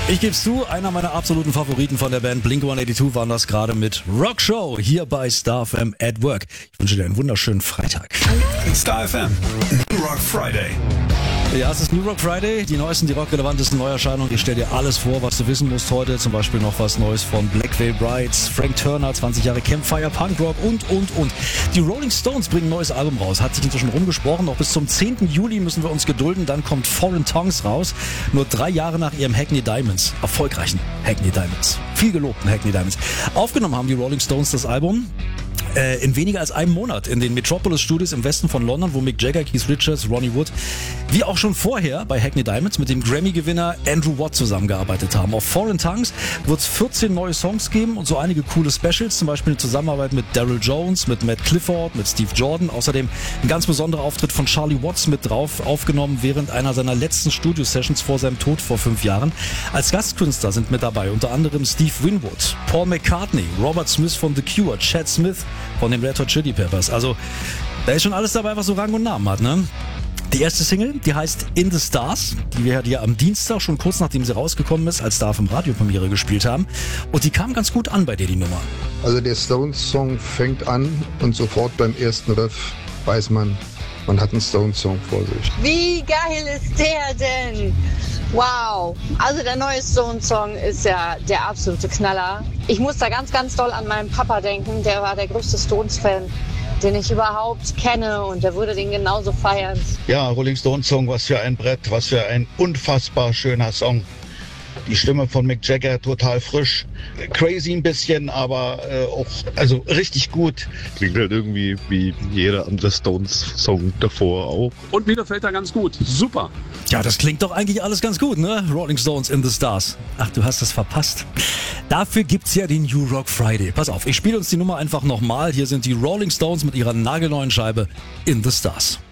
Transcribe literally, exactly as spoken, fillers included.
Ich geb's zu, einer meiner absoluten Favoriten von der Band Blink hundertzweiundachtzig waren das gerade mit Rock Show hier bei Star F M at Work. Ich wünsche dir einen wunderschönen Freitag. Star F M New Rock Friday. Ja, es ist New Rock Friday, die neuesten, die rockrelevantesten Neuerscheinungen. Ich stelle dir alles vor, was du wissen musst heute. Zum Beispiel noch was Neues von Black Veil Brides, Frank Turner, zwanzig Jahre Campfire Punk Rock und, und, und. Die Rolling Stones bringen ein neues Album raus. Hat sich inzwischen rumgesprochen. Noch bis zum zehnten Juli müssen wir uns gedulden. Dann kommt Foreign Tongues raus. Nur drei Jahre nach ihrem Hackney Diamonds. Erfolgreichen Hackney Diamonds. Viel gelobten Hackney Diamonds. Aufgenommen haben die Rolling Stones das Album äh, in weniger als einem Monat in den Metropolis Studios im Westen von London, wo Mick Jagger, Keith Richards, Ronnie Wood, wie auch schon vorher bei Hackney Diamonds mit dem Grammy-Gewinner Andrew Watt zusammengearbeitet haben. Auf Foreign Tongues wird es vierzehn neue Songs geben und so einige coole Specials, zum Beispiel eine Zusammenarbeit mit Daryl Jones, mit Matt Clifford, mit Steve Jordan. Außerdem ein ganz besonderer Auftritt von Charlie Watts mit drauf, aufgenommen während einer seiner letzten Studio-Sessions vor seinem Tod vor fünf Jahren. Als Gastkünstler sind mit dabei unter anderem Steve Winwood, Paul McCartney, Robert Smith von The Cure, Chad Smith von den Red Hot Chili Peppers. Also da ist schon alles dabei, was so Rang und Namen hat, ne? Die erste Single, die heißt In the Stars, die wir ja am Dienstag, schon kurz nachdem sie rausgekommen ist, als Star im Radiopremiere gespielt haben. Und die kam ganz gut an bei dir, die Nummer. Also der Stones-Song fängt an und sofort beim ersten Riff weiß man, man hat einen Stones-Song vor sich. Wie geil ist der denn? Wow, also der neue Stones-Song ist ja der absolute Knaller. Ich muss da ganz, ganz doll an meinen Papa denken, der war der größte Stones-Fan, den ich überhaupt kenne, und der würde den genauso feiern. Ja, Rolling Stones Song, was für ein Brett, was für ein unfassbar schöner Song. Die Stimme von Mick Jagger total frisch, crazy ein bisschen, aber äh, auch also richtig gut. Klingt halt irgendwie wie jeder andere Stones-Song davor auch. Und mir gefällt er ganz gut. Super. Ja, das klingt doch eigentlich alles ganz gut, ne? Rolling Stones in the Stars. Ach, du hast es verpasst. Dafür gibt's ja den New Rock Friday. Pass auf, ich spiele uns die Nummer einfach nochmal. Hier sind die Rolling Stones mit ihrer nagelneuen Scheibe In the Stars.